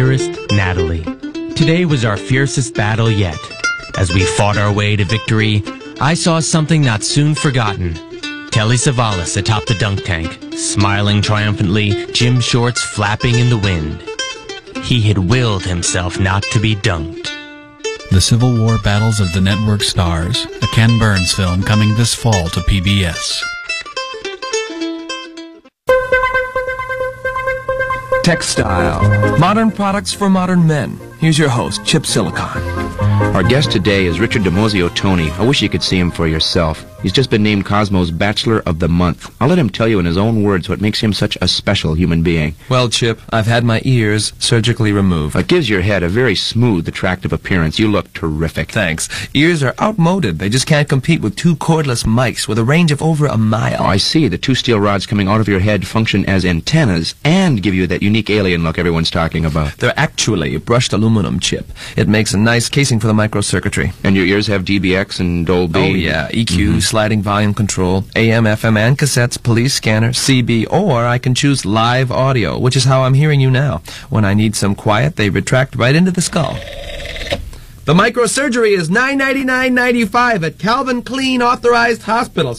dearest Natalie. Today was our fiercest battle yet. As we fought our way to victory, I saw something not soon forgotten. Telly Savalas atop the dunk tank, smiling triumphantly, gym shorts flapping in the wind. He had willed himself not to be dunked. The Civil War Battles of the Network Stars, a Ken Burns film coming this fall to PBS. Textile. Modern products for modern men. Here's your host, Chip Silicon. Our guest today is Richard DeMozio Tony. I wish you could see him for yourself. He's just been named Cosmo's Bachelor of the Month. I'll let him tell you in his own words what makes him such a special human being. Well, Chip, I've had my ears surgically removed. It gives your head a very smooth, attractive appearance. You look terrific. Thanks. Ears are outmoded. They just can't compete with two cordless mics with a range of over a mile. Oh, I see. The two steel rods coming out of your head function as antennas and give you that unique alien look everyone's talking about. They're actually brushed aluminum, Chip. It makes a nice casing for the microcircuitry. And your ears have DBX and Dolby? Oh, yeah. EQ, sliding volume control, AM, FM, and cassettes, police scanner, CB, or I can choose live audio, which is how I'm hearing you now. When I need some quiet, they retract right into the skull. The microsurgery is $999.95 at Calvin Klein Authorized Hospitals.